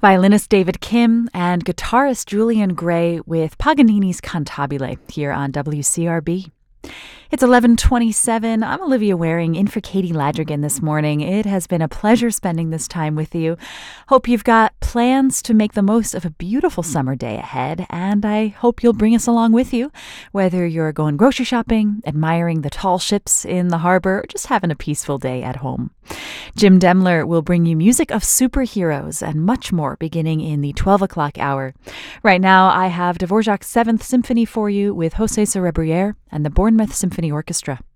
Violinist David Kim and guitarist Julian Gray with Paganini's Cantabile here on WCRB. It's 11:27. I'm Olivia Waring in for Katie Ladrigan this morning. It has been a pleasure spending this time with you. Hope you've got plans to make the most of a beautiful summer day ahead, and I hope you'll bring us along with you, whether you're going grocery shopping, admiring the tall ships in the harbor, or just having a peaceful day at home. Jim Demler will bring you music of superheroes and much more beginning in the 12 o'clock hour. Right now, I have Dvorak's 7th Symphony for you with José Cerebriere and the Bournemouth Symphony Orchestra.